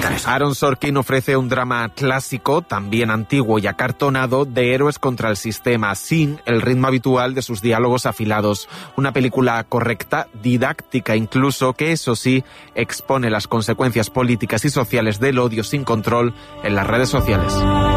explicar eso? Aaron Sorkin ofrece un drama clásico, también antiguo y acartonado, de héroes contra el sistema, sin el ritmo habitual de sus diálogos afilados. Una película correcta, didáctica incluso, que eso sí, expone las consecuencias políticas y sociales del odio sin control en las redes sociales.